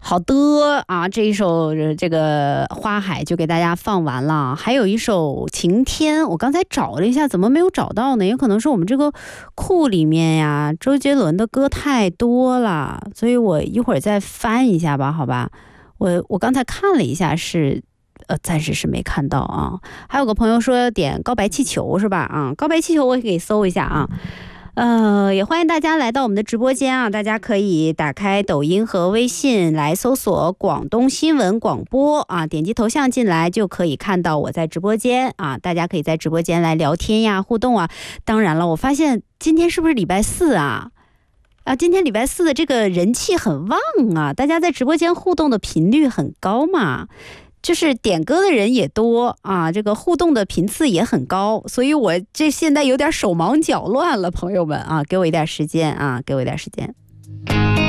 好的啊，这一首这个花海就给大家放完了，还有一首晴天，我刚才找了一下，怎么没有找到呢？也可能是我们这个库里面呀，周杰伦的歌太多了，所以我一会儿再翻一下吧，好吧？我刚才看了一下是。暂时是没看到啊。还有个朋友说点告白气球是吧？啊，告白气球我也可以搜一下啊。也欢迎大家来到我们的直播间啊！大家可以打开抖音和微信来搜索广东新闻广播啊，点击头像进来就可以看到我在直播间啊，大家可以在直播间来聊天呀、互动啊。当然了，我发现今天是不是礼拜四啊？今天礼拜四的这个人气很旺啊，大家在直播间互动的频率很高嘛。就是点歌的人也多啊，这个互动的频次也很高，所以我这现在有点手忙脚乱了，朋友们啊，给我一点时间啊，给我一点时间。